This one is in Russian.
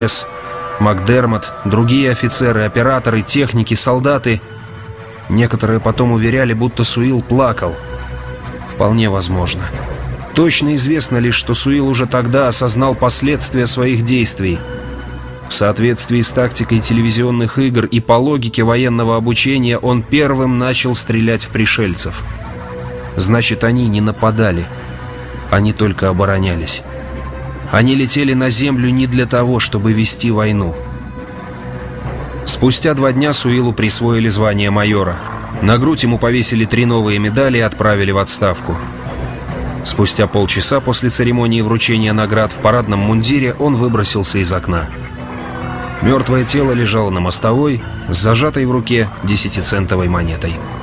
С, Макдермот, другие офицеры, операторы, техники, солдаты. Некоторые потом уверяли, будто Суил плакал. Вполне возможно. Точно известно лишь, что Суил уже тогда осознал последствия своих действий. В соответствии с тактикой телевизионных игр и по логике военного обучения он первым начал стрелять в пришельцев. Значит, они не нападали. Они только оборонялись. Они летели на землю не для того, чтобы вести войну. Спустя 2 дня Суилу присвоили звание майора. На грудь ему повесили 3 новые медали и отправили в отставку. Спустя полчаса после церемонии вручения наград в парадном мундире он выбросился из окна. Мертвое тело лежало на мостовой с зажатой в руке 10-центовой монетой.